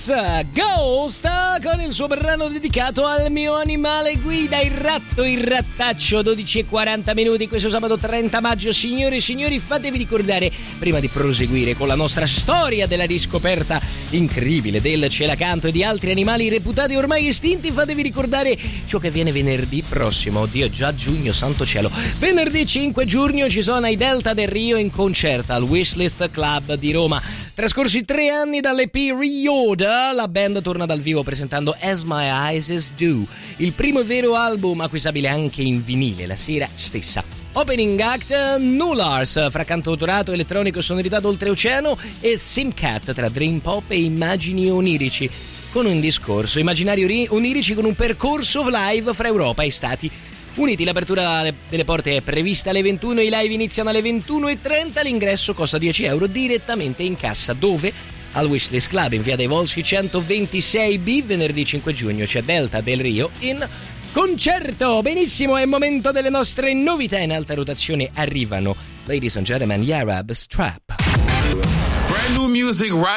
Noolars, Ghost, con il suo brano dedicato al mio animale guida, il ratto, il rattaccio. 12:40 questo sabato 30 maggio. Signore e signori, fatevi ricordare, prima di proseguire con la nostra storia della riscoperta incredibile del celacanto e di altri animali reputati ormai estinti, fatevi ricordare ciò che viene venerdì prossimo. Oddio, già giugno, santo cielo. Venerdì 5 giugno ci sono i Delta del Rio in concerto al Wishlist Club di Roma. Trascorsi 3 anni dall'EP Rioda, la band torna dal vivo presentando As My Eyes Do, il primo e vero album acquistabile anche in vinile la sera stessa. Opening act Noolars, fra cantautorato elettronico e sonorità d'oltreoceano, e Simcat tra dream pop e immagini onirici, con un discorso immaginari onirici con un percorso live fra Europa e Stati Uniti. L'apertura delle porte è prevista alle 21, i live iniziano alle 21:30, l'ingresso costa €10 direttamente in cassa. Dove? Al Wishlist Club in via dei Volsci 126B. Venerdì 5 giugno c'è Delta del Rio in concerto. Benissimo, è momento delle nostre novità in alta rotazione. Arrivano, ladies and gentlemen, gli Arab Strap. Brand new music right